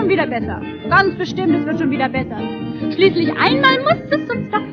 schon wieder besser. Ganz bestimmt, es wird schon wieder besser. Schließlich einmal muss es uns doch